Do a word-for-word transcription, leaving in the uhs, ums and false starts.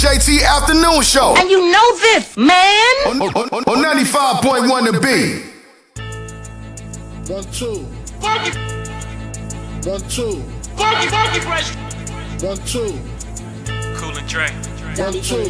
J T Afternoon Show. And you know this, man. On, on, on, on ninety-five point one The Beat. One, two. Funky. One, two. Funky, funky fresh. One, two. Cool and Dre. One, two.